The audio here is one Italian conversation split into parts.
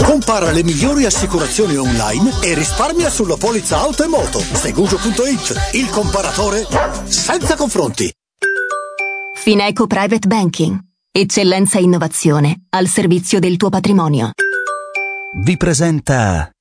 Compara le migliori assicurazioni online e risparmia sulla polizza auto e moto. Segugio.it, il comparatore senza confronti. Fineco Private Banking. Eccellenza e innovazione al servizio del tuo patrimonio. Vi presenta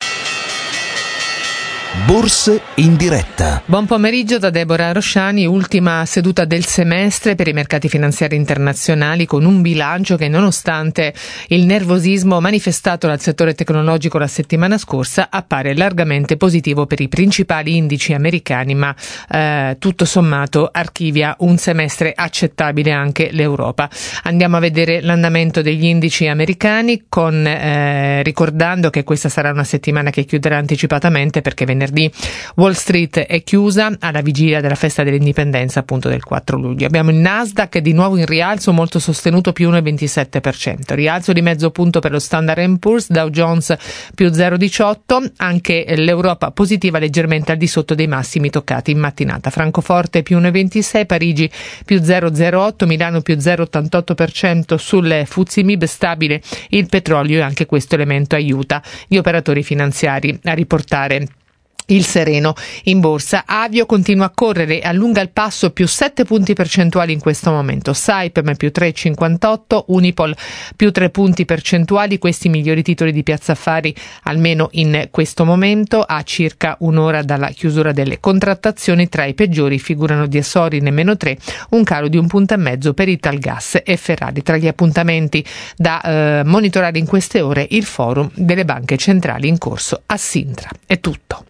Borse in diretta. Buon pomeriggio da Deborah Rosciani, ultima seduta del semestre per i mercati finanziari internazionali, con un bilancio che, nonostante il nervosismo manifestato dal settore tecnologico la settimana scorsa, appare largamente positivo per i principali indici americani, ma tutto sommato archivia un semestre accettabile anche l'Europa. Andiamo a vedere l'andamento degli indici americani, ricordando che questa sarà una settimana che chiuderà anticipatamente, perché venerdì Wall Street è chiusa alla vigilia della festa dell'indipendenza, appunto del 4 luglio. Abbiamo il Nasdaq di nuovo in rialzo, molto sostenuto, più 1,27%. Rialzo di mezzo punto per lo Standard & Poor's, Dow Jones più 0,18%, anche l'Europa positiva leggermente al di sotto dei massimi toccati in mattinata. Francoforte più 1,26%, Parigi più 0,08%, Milano più 0,88% sul FTSE MIB, stabile il petrolio, e anche questo elemento aiuta gli operatori finanziari a riportare il sereno in borsa. Avio continua a correre, allunga il passo, più 7 punti percentuali in questo momento. Saipem più 3,58, Unipol più 3 punti percentuali, questi i migliori titoli di Piazza Affari almeno in questo momento. A circa un'ora dalla chiusura delle contrattazioni, tra i peggiori figurano Diasorin meno 3, un calo di 1,5 punti per Italgas e Ferrari. Tra gli appuntamenti da monitorare in queste ore, il forum delle banche centrali in corso a Sintra. È tutto.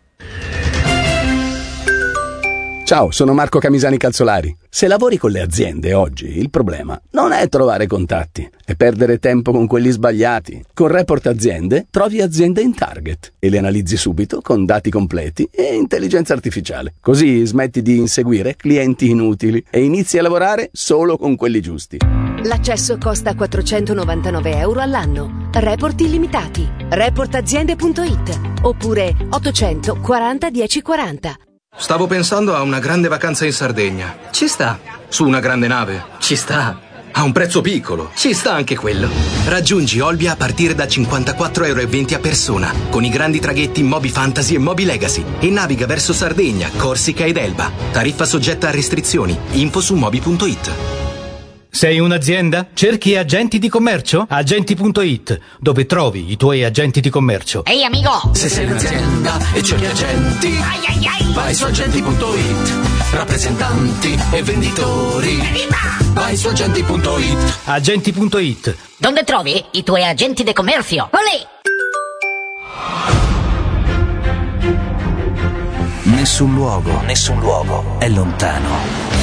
Ciao, sono Marco Camisani Calzolari. Se lavori con le aziende oggi, il problema non è trovare contatti, è perdere tempo con quelli sbagliati. Con Report Aziende trovi aziende in target e le analizzi subito con dati completi e intelligenza artificiale. Così smetti di inseguire clienti inutili e inizi a lavorare solo con quelli giusti. L'accesso costa €499 all'anno. Report illimitati. Reportaziende.it oppure 840 1040. Stavo pensando a una grande vacanza in Sardegna. Ci sta. Su una grande nave. Ci sta. A un prezzo piccolo. Ci sta anche quello. Raggiungi Olbia a partire da €54,20 a persona, con i grandi traghetti Moby Fantasy e Moby Legacy, e naviga verso Sardegna, Corsica ed Elba. Tariffa soggetta a restrizioni. Info su moby.it. Sei un'azienda? Cerchi agenti di commercio? Agenti.it, dove trovi i tuoi agenti di commercio. Ehi amico! Se sei un'azienda e cerchi agenti, vai su agenti.it. Rappresentanti e venditori, vai su agenti.it. Agenti.it, dove trovi i tuoi agenti di commercio. Olè! Nessun luogo è lontano.